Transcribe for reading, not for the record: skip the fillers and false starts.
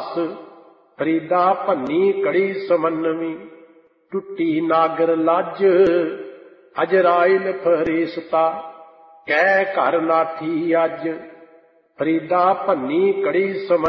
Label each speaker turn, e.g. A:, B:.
A: ਦਾਸ ਫਰੀਦਾ ਭੰਨੀ ਕੜੀ ਸਮੰਨਵੀ। ਟੁੱਟੀ ਨਾਗਰ ਲੱਜ ਅਜਰਾਇਲ ਫਰੇਸਤਾ ਕਹਿ ਘਰ ਨਾਠੀ ਅੱਜ। ਫਰੀਦਾ ਭੰਨੀ ਕੜੀ